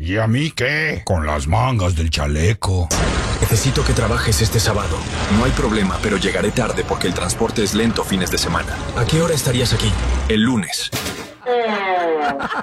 ¿Y a mí qué? Con las mangas del chaleco. Necesito que trabajes este sábado. No hay problema, pero llegaré tarde porque el transporte es lento fines de semana. ¿A qué hora estarías aquí? El lunes.